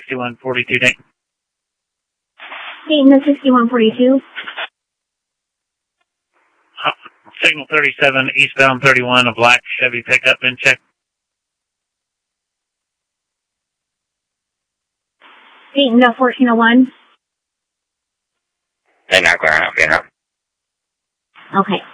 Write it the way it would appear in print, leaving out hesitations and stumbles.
6142 Dayton. Dayton to 6142. Signal 37, eastbound 31, a black Chevy pickup in check. Dayton to 1401. They're not going up, you know. Okay.